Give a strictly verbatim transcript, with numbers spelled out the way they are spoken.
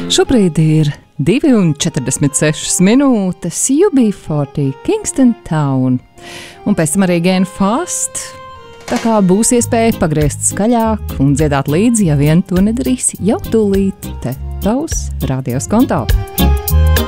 Šobrīd ir divi un četrdesmit sešas minūtes U B četrdesmit Kingston Town. Un pēc tam arī Gain Fast. Tā kā būs iespēja pagriezt skaļāk un dziedāt līdzi, ja vien to nedarīs jau tūlīt te tavs radios konto.